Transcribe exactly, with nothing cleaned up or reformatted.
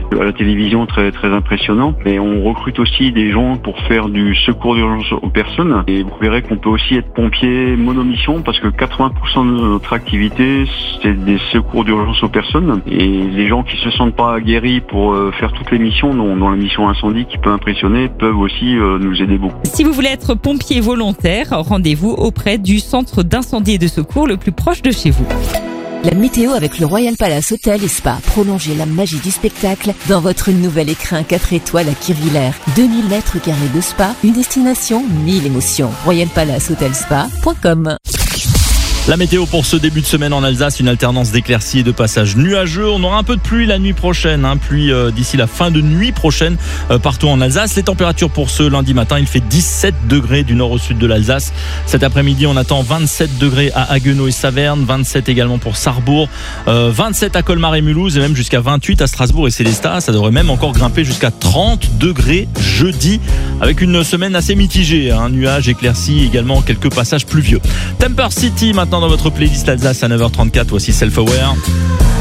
à la télévision très très impressionnant. Et on recrute aussi des gens pour faire du secours d'urgence aux personnes. Et vous verrez qu'on peut aussi être pompier monomission parce que quatre-vingts pour cent de notre activité c'est des secours d'urgence aux personnes. Et les gens qui se sentent pas guéris pour euh, faire toutes les missions, dont, dont la mission incendie qui peut impressionner, peuvent aussi euh, nous aider beaucoup. Si vous voulez être pompier volontaire, rendez-vous auprès du centre d'incendie et de secours le plus proche de chez vous. La météo avec le Royal Palace Hotel et Spa. Prolongez la magie du spectacle dans votre nouvel écrin quatre étoiles à Kirvillers. deux mille mètres carrés de spa, une destination, mille émotions. royal palace hotel spa point com. La météo pour ce début de semaine en Alsace, une alternance d'éclaircies et de passages nuageux. On aura un peu de pluie la nuit prochaine, hein, pluie euh, d'ici la fin de nuit prochaine euh, partout en Alsace. Les températures pour ce lundi matin, il fait dix-sept degrés du nord au sud de l'Alsace. Cet après-midi, on attend vingt-sept degrés à Haguenau et Saverne, vingt-sept également pour Sarrebourg, euh, vingt-sept à Colmar et Mulhouse et même jusqu'à vingt-huit à Strasbourg et Célestat. Ça devrait même encore grimper jusqu'à trente degrés jeudi avec une semaine assez mitigée, hein, nuages, éclaircies, également quelques passages pluvieux. Temper City maintenant dans votre playlist Alsace à neuf heures trente-quatre, voici Self Aware.